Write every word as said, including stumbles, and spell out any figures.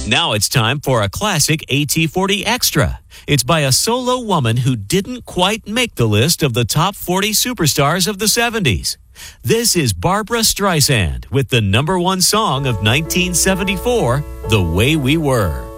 Now it's time for a classic A T forty Extra. It's by a solo woman who didn't quite make the list of the top forty superstars of the seventies. This is Barbra Streisand with the number one song of nineteen seventy-four, The Way We Were.